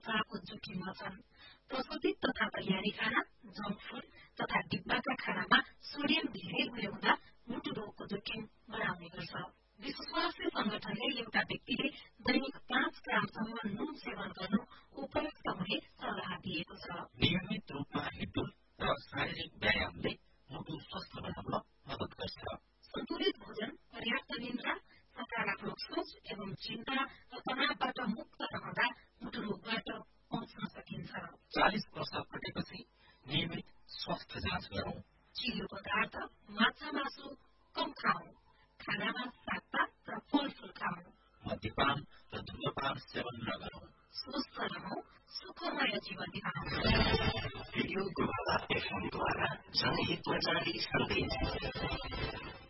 रक्तचापको जोखिममा छन्। प्रशोधित तथा तयारी खाना, जंक फूड तथा डिब्बाका खानामा सोडियम धेरै हुने हुँदा मुटु रोगको जोखिम बढाउने गर्छ। विश्व स्वास्थ्य संगठनले एउटा व्यक्तिले दैनिक 5 ग्रामसम्म नुन सेवन गर्नु उपयुक्त हुने सल्लाह दिएको छ। नियमित रूपमा हिँडडुल र शारीरिक व्यायामले मुटु स्वस्थ बनाउन मद्दत गर्छ। सन्तुलित भोजन, पर्याप्त निन्द्रा, सकारात्मक सोच एवं चिन्ता र तनावबाट मुक्त रहँदा मुटु रोगबाट बच्न सकिन्छ। 40 वर्ष पुगेपछि नियमित स्वास्थ्य जाँच गरौं। चिल्लो पदार्थ, माछा मासु कम खाऊ। खानामा सागपात र फलफूल खाऊ। मद्यपान र धूम्रपान सेवन नगरौं। स्वस्थ रहौं, सुखमय जीवन बिताउँ। रेडियो गुरुवाला FM द्वारा जनहितमा जारी सन्देश।